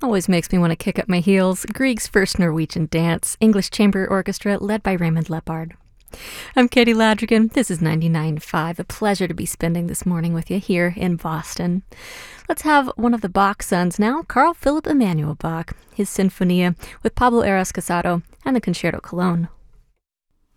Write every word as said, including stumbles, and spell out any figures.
always makes me want to kick up my heels. Grieg's first Norwegian dance, English Chamber Orchestra led by Raymond Lepard. I'm Katie Ladrigan. This is ninety-nine point five. A pleasure to be spending this morning with you here in Boston. Let's have one of the Bach sons now, Carl Philipp Emanuel Bach, his Sinfonia with Pablo Eras Casado and the Concerto Cologne.